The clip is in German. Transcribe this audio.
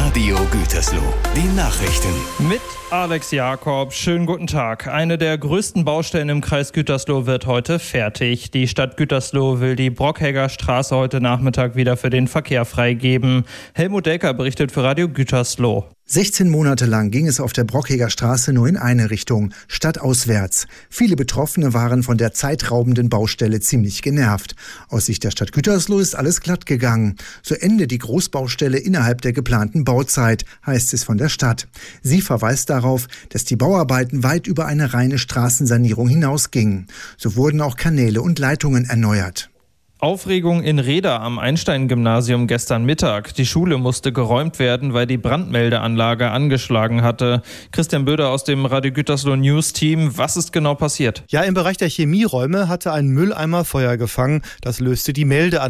Radio Gütersloh. Die Nachrichten. Mit Alex Jakob. Schönen guten Tag. Eine der größten Baustellen im Kreis Gütersloh wird heute fertig. Die Stadt Gütersloh will die Brockhegger Straße heute Nachmittag wieder für den Verkehr freigeben. Helmut Delker berichtet für Radio Gütersloh. 16 Monate lang ging es auf der Brockhegger Straße nur in eine Richtung, stadtauswärts. Viele Betroffene waren von der zeitraubenden Baustelle ziemlich genervt. Aus Sicht der Stadt Gütersloh ist alles glatt gegangen. So endet die Großbaustelle innerhalb der geplanten Bauzeit, heißt es von der Stadt. Sie verweist darauf, dass die Bauarbeiten weit über eine reine Straßensanierung hinausgingen. So wurden auch Kanäle und Leitungen erneuert. Aufregung in Rheda am Einstein-Gymnasium gestern Mittag. Die Schule musste geräumt werden, weil die Brandmeldeanlage angeschlagen hatte. Christian Böder aus dem Radio Gütersloh News-Team. Was ist genau passiert? Ja, im Bereich der Chemieräume hatte ein Mülleimer Feuer gefangen. Das löste die Meldeanlage